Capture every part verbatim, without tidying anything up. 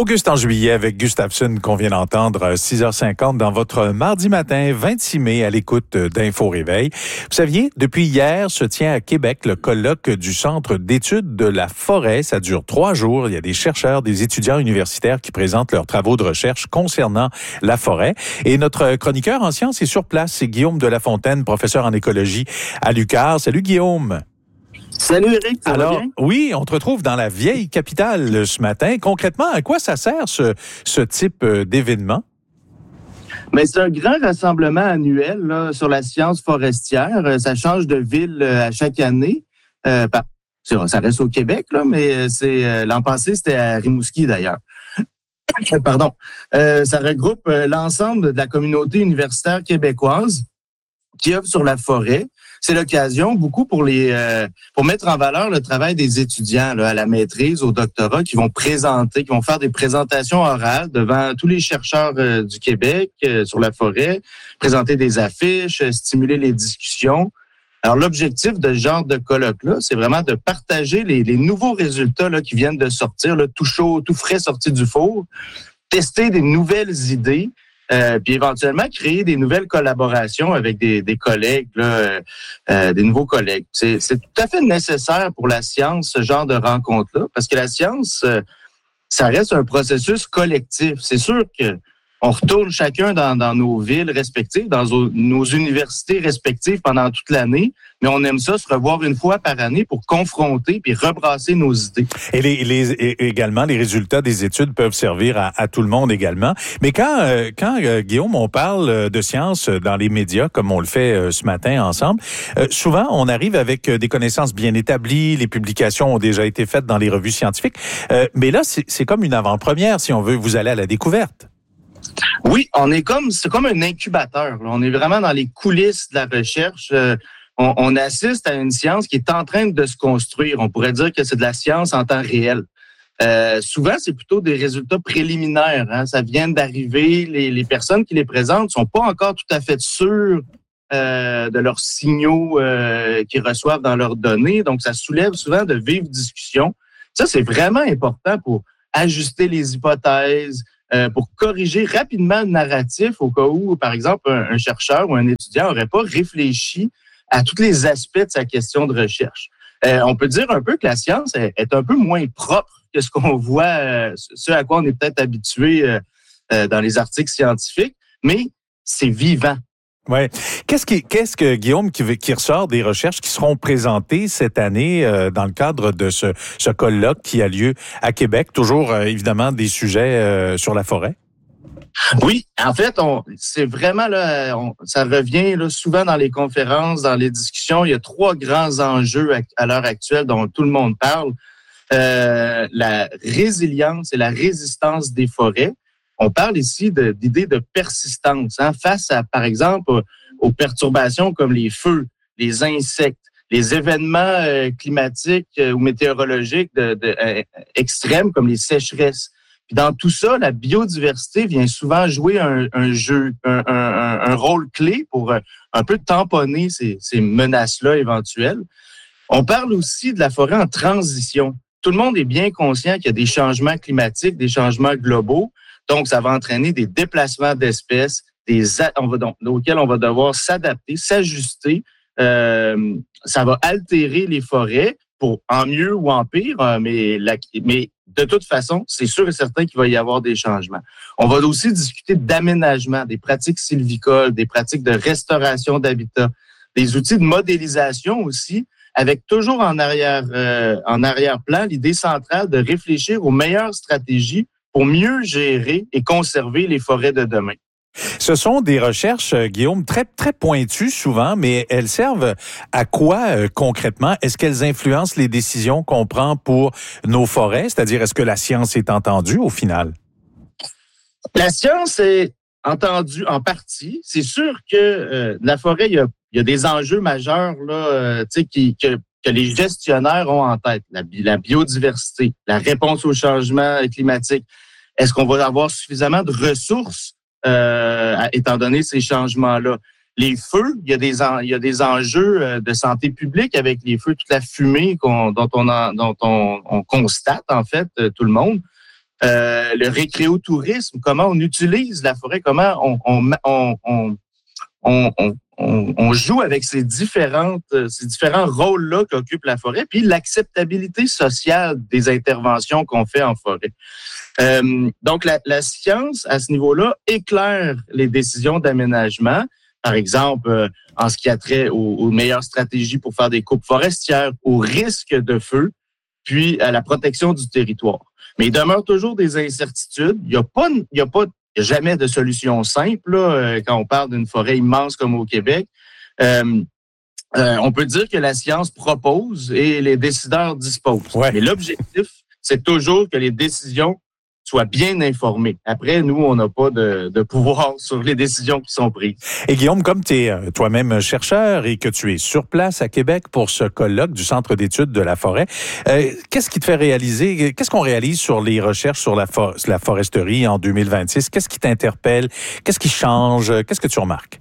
Auguste en juillet avec Gustafsson qu'on vient d'entendre, six heures cinquante dans votre mardi matin, vingt-six mai, à l'écoute d'Info Réveil. Vous saviez, depuis hier se tient à Québec le colloque du Centre d'études de la forêt. Ça dure trois jours. Il y a des chercheurs, des étudiants universitaires qui présentent leurs travaux de recherche concernant la forêt. Et notre chroniqueur en sciences est sur place, c'est Guillaume de La Fontaine, professeur en écologie à l'U Q A R. Salut Guillaume. Salut Eric, ça Alors, va bien? Oui, on te retrouve dans la vieille capitale ce matin. Concrètement, à quoi ça sert ce, ce type d'événement? Mais c'est un grand rassemblement annuel là, sur la science forestière. Ça change de ville à chaque année. Euh, ça reste au Québec, là, mais c'est l'an passé, c'était à Rimouski d'ailleurs. Pardon. Euh, ça regroupe l'ensemble de la communauté universitaire québécoise qui œuvre sur la forêt. C'est l'occasion beaucoup pour les euh, pour mettre en valeur le travail des étudiants là, à la maîtrise, au doctorat, qui vont présenter, qui vont faire des présentations orales devant tous les chercheurs euh, du Québec euh, sur la forêt, présenter des affiches, euh, stimuler les discussions. Alors l'objectif de ce genre de colloque-là, c'est vraiment de partager les, les nouveaux résultats là, qui viennent de sortir, là, tout chaud, tout frais sortis du four, tester des nouvelles idées. Euh, puis éventuellement créer des nouvelles collaborations avec des, des collègues, là, euh, des nouveaux collègues. C'est, c'est tout à fait nécessaire pour la science, ce genre de rencontre-là, parce que la science, euh, ça reste un processus collectif. C'est sûr que on retourne chacun dans, dans nos villes respectives, dans nos, nos universités respectives pendant toute l'année, mais on aime ça se revoir une fois par année pour confronter puis rebrasser nos idées. Et, les, les, et également, les résultats des études peuvent servir à, à tout le monde également. Mais quand, euh, quand euh, Guillaume, on parle de science dans les médias, comme on le fait euh, ce matin ensemble, euh, souvent, on arrive avec des connaissances bien établies, les publications ont déjà été faites dans les revues scientifiques, euh, mais là, c'est, c'est comme une avant-première, si on veut, vous allez à la découverte. Oui, on est comme c'est comme un incubateur. Là. On est vraiment dans les coulisses de la recherche. Euh, on, on assiste à une science qui est en train de se construire. On pourrait dire que c'est de la science en temps réel. Euh, souvent, c'est plutôt des résultats préliminaires. Hein. Ça vient d'arriver. Les, les personnes qui les présentent sont pas encore tout à fait sûres euh, de leurs signaux euh, qu'ils reçoivent dans leurs données. Donc, ça soulève souvent de vives discussions. Ça, c'est vraiment important pour ajuster les hypothèses, Euh, pour corriger rapidement le narratif au cas où, par exemple, un, un chercheur ou un étudiant n'aurait pas réfléchi à tous les aspects de sa question de recherche. Euh, on peut dire un peu que la science est, est un peu moins propre que ce qu'on voit, euh, ce à quoi on est peut-être habitué euh, euh, dans les articles scientifiques, mais c'est vivant. Ouais. Qu'est-ce qui, qu'est-ce que Guillaume qui, qui ressort des recherches qui seront présentées cette année euh, dans le cadre de ce, ce colloque qui a lieu à Québec, toujours euh, évidemment des sujets euh, sur la forêt? Oui, en fait, on, c'est vraiment là, on, ça revient là, souvent dans les conférences, dans les discussions. Il y a trois grands enjeux à, à l'heure actuelle dont tout le monde parle. Euh, la résilience et la résistance des forêts. On parle ici de, d'idées de persistance, hein, face à, par exemple, aux perturbations comme les feux, les insectes, les événements euh, climatiques euh, ou météorologiques de, de, euh, extrêmes comme les sécheresses. Puis dans tout ça, la biodiversité vient souvent jouer un, un jeu, un, un, un rôle clé pour euh, un peu tamponner ces, ces menaces-là éventuelles. On parle aussi de la forêt en transition. Tout le monde est bien conscient qu'il y a des changements climatiques, des changements globaux. Donc, ça va entraîner des déplacements d'espèces des, on va donc, auxquels on va devoir s'adapter, s'ajuster. Euh, ça va altérer les forêts pour en mieux ou en pire, mais, la, mais de toute façon, c'est sûr et certain qu'il va y avoir des changements. On va aussi discuter d'aménagement, des pratiques sylvicoles, des pratiques de restauration d'habitat, des outils de modélisation aussi, avec toujours en arrière, euh, en arrière-plan l'idée centrale de réfléchir aux meilleures stratégies pour mieux gérer et conserver les forêts de demain. Ce sont des recherches, Guillaume, très très pointues souvent, mais elles servent à quoi euh, concrètement? Est-ce qu'elles influencent les décisions qu'on prend pour nos forêts? C'est-à-dire, est-ce que la science est entendue au final? La science est entendue en partie. C'est sûr que euh, la forêt, il y a, il y a des enjeux majeurs là, euh, tu sais, qui que que les gestionnaires ont en tête, la, la biodiversité, la réponse au changement climatique. Est-ce qu'on va avoir suffisamment de ressources euh, étant donné ces changements-là? Les feux, il y a des en, il y a des enjeux de santé publique avec les feux, toute la fumée qu'on, dont on en, dont on, on constate en fait tout le monde. euh, le récréotourisme, comment on utilise la forêt, comment on, on, on, on, on, on On, on joue avec ces différentes, ces différents rôles-là qu'occupe la forêt, puis l'acceptabilité sociale des interventions qu'on fait en forêt. Euh, donc, la, la science, à ce niveau-là, éclaire les décisions d'aménagement, par exemple, euh, en ce qui a trait aux, aux meilleures stratégies pour faire des coupes forestières, au risque de feu, puis à la protection du territoire. Mais il demeure toujours des incertitudes. Il n'y a pas, il y a pas Il n'y a jamais de solution simple là, quand on parle d'une forêt immense comme au Québec. Euh, euh, on peut dire que la science propose et les décideurs disposent. Ouais. Mais l'objectif, c'est toujours que les décisions soient bien informées. Après, nous, on n'a pas de, de pouvoir sur les décisions qui sont prises. Et Guillaume, comme tu es toi-même chercheur et que tu es sur place à Québec pour ce colloque du Centre d'études de la forêt, euh, qu'est-ce qui te fait réaliser, qu'est-ce qu'on réalise sur les recherches sur la, for- la foresterie en deux mille vingt-six? Qu'est-ce qui t'interpelle? Qu'est-ce qui change? Qu'est-ce que tu remarques?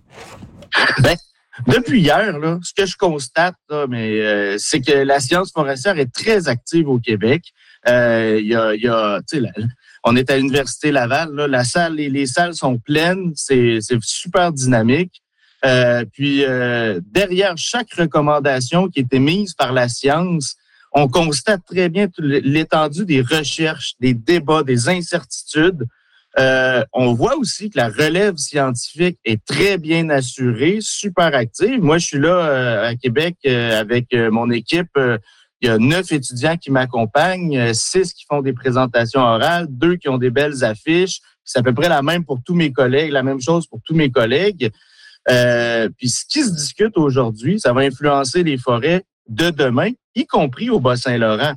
Ben, depuis hier, là, ce que je constate, là, mais euh, c'est que la science forestière est très active au Québec. Euh, il y a, il y a, tu sais, la, on est à l'Université Laval, là, la salle, les, les salles sont pleines, c'est, c'est super dynamique. Euh, puis euh, derrière chaque recommandation qui est émise par la science, on constate très bien l'étendue des recherches, des débats, des incertitudes. Euh, on voit aussi que la relève scientifique est très bien assurée, super active. Moi, je suis là euh, à Québec euh, avec euh, mon équipe. Euh, il y a neuf étudiants qui m'accompagnent, euh, six qui font des présentations orales, deux qui ont des belles affiches. C'est à peu près la même pour tous mes collègues, la même chose pour tous mes collègues. Euh, puis ce qui se discute aujourd'hui, ça va influencer les forêts de demain, y compris au Bas-Saint-Laurent.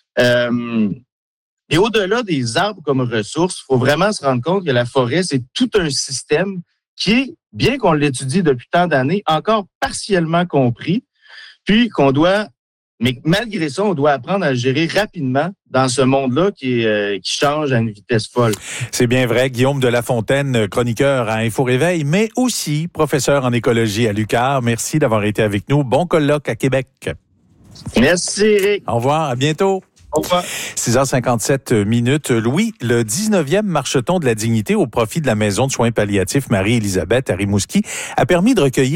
Euh, Et au-delà des arbres comme ressources, il faut vraiment se rendre compte que la forêt, c'est tout un système qui est, bien qu'on l'étudie depuis tant d'années, encore partiellement compris, puis qu'on doit, mais malgré ça, on doit apprendre à le gérer rapidement dans ce monde-là qui, est, euh, qui change à une vitesse folle. C'est bien vrai. Guillaume de La Fontaine, chroniqueur à Info Réveil, mais aussi professeur en écologie à l'U Q A R. Merci d'avoir été avec nous. Bon colloque à Québec. Merci, Eric. Au revoir. À bientôt. Au revoir. six heures cinquante-sept minutes. Louis, le dix-neuvième marcheton de la dignité au profit de la maison de soins palliatifs Marie-Élisabeth à Rimouski a permis de recueillir